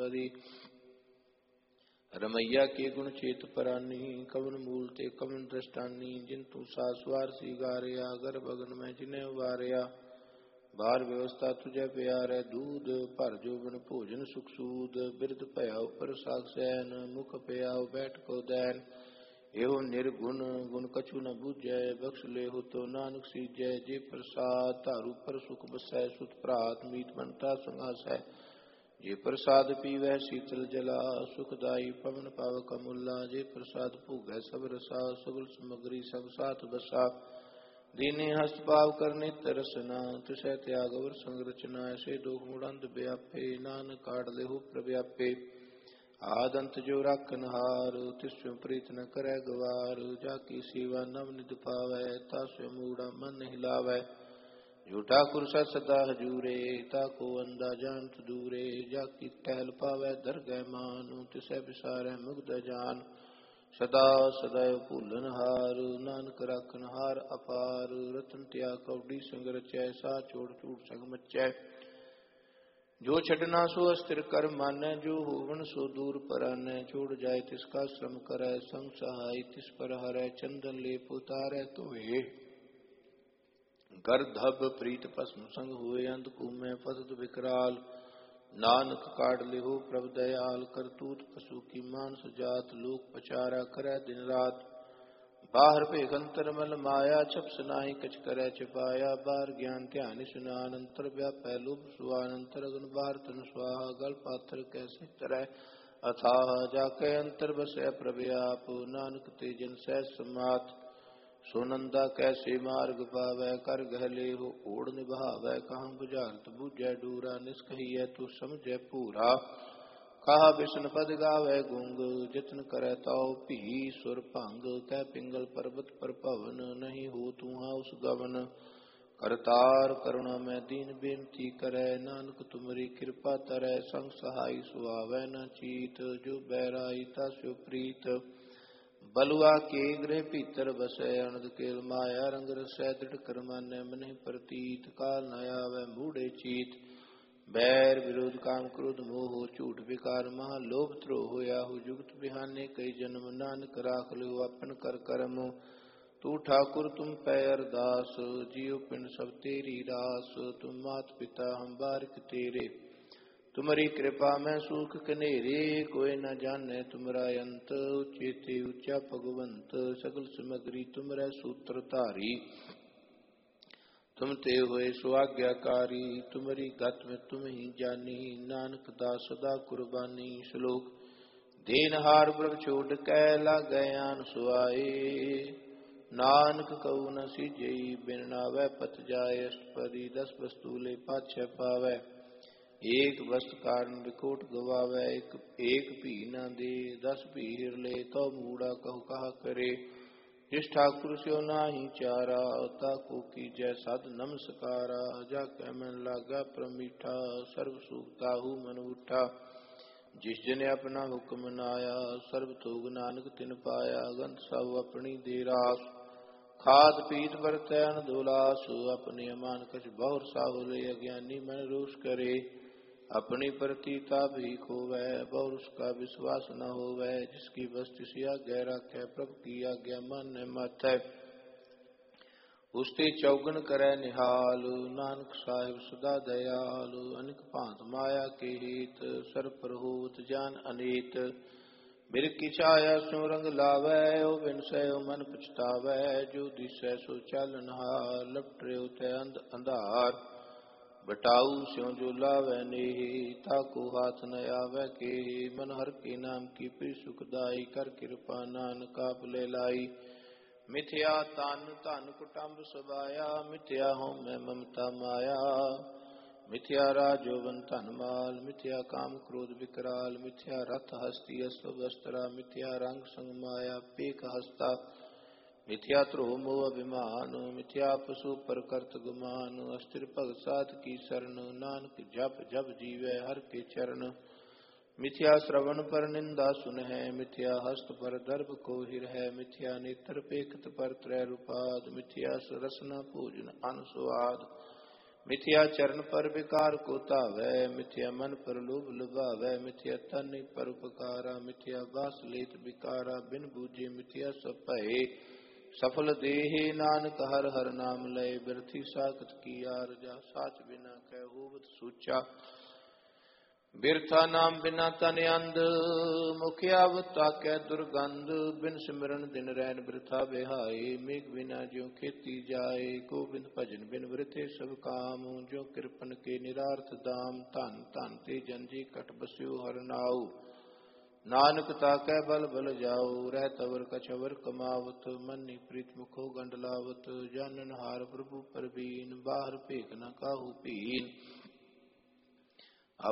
अष्टपदी। रमैया के गुण चेत परानी, कवन मूल ते कवन दृष्टानी। जिंतु सासवार सी गारिया, गर्भ अगन में जिन्हें वारिया। बार व्यवस्था तुझे प्यार है, दूध भर जोबन भोजन सुख सूद। बिरद भया उपर साक्षैन, मुख प्याओ बैठ को दैन। एहो निर्गुण गुण कछु न बूझै, बख्श ले हो तो नानक सीजै। जे प्रसाद तारू पर सुख बसै, सुत प्रात मीत बनता संगासै। जे प्रसाद पीवै शीतल जला, सुखदाई पवन पावक अमूला। जे प्रसाद भोगै सब रसा, सुगल समग्री सब साथ बसा। दीने हस्त पाव करने तरसना, तुषै त्याग अवर संग रचना। ऐसे दोख मुड़ंत व्यापे, नानक काढ़ लेहु प्रव्यापे। आदंत जो राखन हार, तिस्यों प्रीत न करै गवार। जाकी सेवा नव निध पावै, तास्यों मूढ़ा मन नहीं लावै। जो ठाकुर सा सदा हजूरे, ताको अंधा जानत दूरे। जाकी टहल पावै दरगह मान, तिसै बिसारै मुग्ध जान। सदा सदैव भूलन हार, नानक राखन हार अपार। रतन त्याग कौडी संग रचै, सा छोड़ छूट संग मचै। जो छड़ना सो अस्थिर कर मानै, जो होवन सो दूर परानै। छोड़ जाय तिसका श्रम करै, संग सहाय तिस पर हरै। चंदन लेप उतारै धोए, गर्धब प्रीत भस्म संग हुए। अंधकूमै पतत विकराल, नानक काढ़ लेहो प्रभ दयाल। करतूत पशु की मानस जात, लोक पचारा करै दिन रात। बाहर भेख अंतर मल माया, छपस नाहि कछ करै छिपाया। बाहर ज्ञान ध्यान स्नान, अंतर व्यापै लोभ सुआन। अंतर अगन बाहर तन स्वाहा, गल पाथर कैसे तरह अथाह। जाकै अंतर बसै प्रभ आप, नानक ते जन सहज समात। सोनंदा कैसे मार्ग पावै, कर गहले हो ओढ़ निभावै। कहाँ बुझारत बूझै डूरा, निष्कहियै तू समझै पूरा। कहा बिशन पद गावै गुंग, जतन करै ताऊ भी सुर भंग। कह पिंगल पर्वत पर पवन, नहीं हो तुहा उस गवन। करतार करुणा में दीन बेनती करै, नानक तुमरी कृपा तरै। संग सहाय सुहावै न चीत, जो बैराई तास्यो प्रीत। बलुआ के गृह भीतर बसै, अनद केल माया रंग रसै। दृढ़ कर मानै मनि प्रतीत, काल न आवै मूढ़े चीत। बैर विरोध काम क्रोध मोह, झूठ विकार महा लोभ द्रोह। होयाहु जुगत बिहाने कई जन्म, नानक राख लियो अपन कर करम। तू ठाकुर तुम पै अरदास, जियो पिंड सब तेरी रास। तुम मात पिता हम बारिक तेरे, तुम्हारी कृपा में सुख कनेरे। कोई न जाने तुमरा अंत, उचेते ऊंचा भगवंत। सगल समग्री तुमरै सूत्र धारी, तुम ते हुए सुआज्ञाकारी। तुम्हारी गत में तुम ही जानी, नानक दास सदा कुर्बानी। श्लोक देनहार प्रभ छोड़ कै, लागै आन सुआए। नानक कहु न सीजई, बिन नावै पत जाय। अष्टपदी 10 वस्तु ले पाछै पावै। एक वस्त कारण विकोट गवावै, एक भी न दे 10 भी हिर ले। तो मूढ़ा कहु कहा करे, जिस ठाकुर स्यो नाही चारा। ताको कीजै साध नमस्कारा, जाकै मन लागा प्रमीठा। सर्व सुख ताहु मन उठा, जिस जने अपना हुक्म मनाया। सर्व तोग नानक तिन पाया, गंत साहु अपनी दे रास। खाद पीत बरतै अनदोलास, अपने अमान कछ बहुर साहु ले। अज्ञानी मन रोष करे, अपनी प्रतीता भी खोवै। बहुर उसका विश्वास न होवै, जिसकी बस्ती सी आज्ञा राखै। प्रभु की आज्ञा मानै माथै, उसते चौगन करै निहाल। नानक साहिब सदा दयाल, अनिक भांत माया के हेत। सर पर होवत जान अनेत, बिर की छाया स्यों रंग लावै। ओ बिन सयो मन पछतावै, जो दिसै सो चालन हार। लपटरे तै अंधार, बटाऊ स्यों जो लावै नेहि। ताको हाथ न आवै केहि, मन हर के नाम की प्रिय सुखदाई। कर कृपा नानक आप ले लाई, मिथ्या तन धन कुटुंब सबाया। मिथ्या होम मैं ममता माया, मिथ्या राजोवन धन माल। मिथ्या काम क्रोध विकराल, मिथ्या रथ हस्ती अश्व वस्त्रा। मिथ्या रंग संग माया पेख हस्ता, मिथ्या द्रोह मोह अभिमान। मिथ्या पशु पर करत गुमान, अस्थिर भगत साध की शरण। नानक जप जप जीवै हर के चरण। मिथ्या श्रवण पर निंदा सुनहै, मिथ्या हस्त पर दर्भ को हिरहै। मिथ्या नेत्र पेखत पर त्रय रूपाद, मिथ्या रसना भोजन अन स्वाद। मिथ्या चरण पर विकार को तावै, मिथ्या मन पर लोभ लुभावै, मिथ्या तन पर उपकारा, मिथ्या बास लेत विकारा, बिन बूझे मिथ्या सब भये। सफल देहि नानक हर हर नाम लय, बिरथी साखत की आरजा, साच बिना कह होवत सूचा। बिरथा नाम बिना तन अंध, मुखिया ताकै दुर्गंध, बिन सिमरन दिन रैन बिरथा बिहाई, मेघ बिना ज्यों खेती जाए, गोबिंद भजन बिन वृथे सब काम, ज्यों कृपन के निरार्थ दाम, धन धन ते जन जी कट बस्यो हर नाऊ। नानक ताकै बल बल जाओ, रह तवर कछवर कमावत, मन्नी प्रीत मुखो गंडलावत, जानन हार प्रभु परबीन, बाहर भेख न काहू पीन।